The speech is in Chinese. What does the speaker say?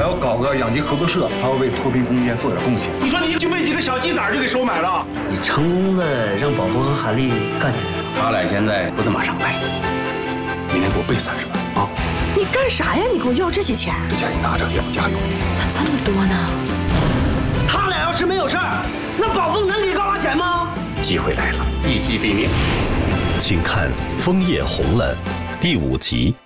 还要搞个养鸡合作社，还要为脱贫攻坚做点贡献。 你说你就被几个小鸡崽就给收买了？ 你成功的让宝峰和韩丽干起来了， 他俩现在都在马上来， 明天给我备30万啊！ 你干啥呀？你给我要这些钱？ 这钱你拿着养家用。 他这么多呢？ 他俩要是没有事儿，那宝峰能离高花钱吗？ 机会来了，一击毙命。 请看《枫叶红了》第5集。